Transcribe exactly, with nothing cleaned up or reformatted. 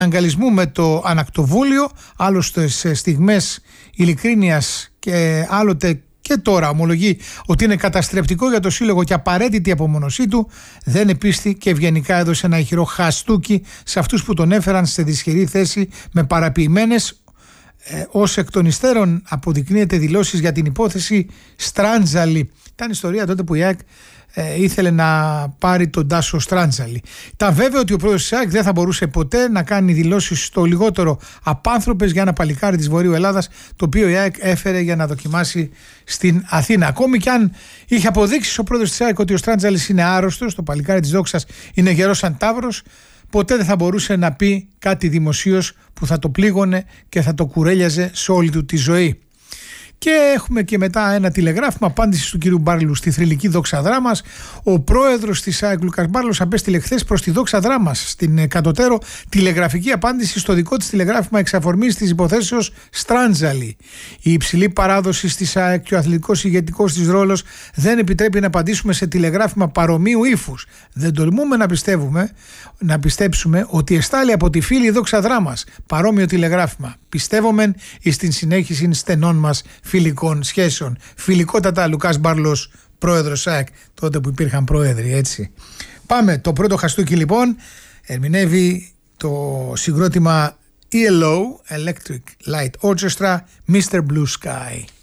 αγκαλισμού με το Ανακτοβούλιο, άλλωστε σε στιγμές ειλικρίνειας και άλλοτε και τώρα ομολογεί ότι είναι καταστρεπτικό για το σύλλογο και απαραίτητη η απομονωσή του, δεν επίστη και ευγενικά έδωσε ένα ηχηρό χαστούκι σε αυτούς που τον έφεραν σε δυσχερή θέση με παραποιημένες, ε, ως εκ των υστέρων αποδεικνύεται, δηλώσεις για την υπόθεση Στράντζαλη. Ήταν ιστορία τότε που η ΑΕΚ ε, ήθελε να πάρει τον Τάσο Στράντζαλη. Ήταν βέβαιο ότι ο πρόεδρος της ΑΕΚ δεν θα μπορούσε ποτέ να κάνει δηλώσεις στο λιγότερο απάνθρωπες για ένα παλικάρι της Βορείου Ελλάδας, το οποίο η ΑΕΚ έφερε για να δοκιμάσει στην Αθήνα. Ακόμη κι αν είχε αποδείξει ο πρόεδρος της ΑΕΚ ότι ο Στράντζαλης είναι άρρωστος, το παλικάρι της Δόξας είναι γερός σαν ταύρος, ποτέ δεν θα μπορούσε να πει κάτι δημοσίως που θα το πλήγωνε και θα το κουρέλιαζε σε όλη του τη ζωή. Και έχουμε και μετά ένα τηλεγράφημα απάντηση του κύριου Μπάρλου στη θρυλική Δόξα Δράμας. Ο πρόεδρος της ΑΕΚ, Λούκας Μπάρλος, απέστειλε χθες προς τη Δόξα Δράμας στην Κατωτέρο τηλεγραφική απάντηση στο δικό της τηλεγράφημα εξ αφορμής της υποθέσεως Στράντζαλη. Η υψηλή παράδοση της ΑΕΚ και ο αθλητικός ηγετικός της ρόλος δεν επιτρέπει να απαντήσουμε σε τηλεγράφημα παρομοίου ύφους. Δεν τολμούμε να πιστεύουμε, να πιστέψουμε ότι εστάλει από τη φίλη Δόξα Δράμας παρόμοιο τηλεγράφημα. Πιστεύομεν εις την συνέχιση στενών μας φιλικών σχέσεων. Φιλικότατα, Λουκάς Μπάρλος, πρόεδρος ΑΕΚ, τότε που υπήρχαν πρόεδροι, έτσι. Πάμε, το πρώτο χαστούκι λοιπόν ερμηνεύει το συγκρότημα ι ελ ο, Electric Light Orchestra, μίστερ Blue Sky.